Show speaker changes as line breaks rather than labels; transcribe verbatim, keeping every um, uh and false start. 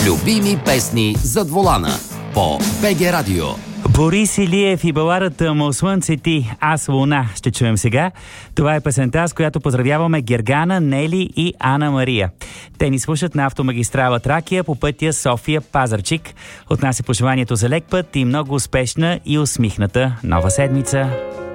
Любими песни зад волана по БГ Радио.
Борис Илиев и баладата му "Слънце ти, аз луна" ще чуем сега. Това е песента, с която поздравяваме Гергана, Нели и Ана Мария. Те ни слушат на автомагистрала Тракия по пътя София-Пазарчик. От нас е пожеланието за лек път и много успешна и усмихната нова седмица.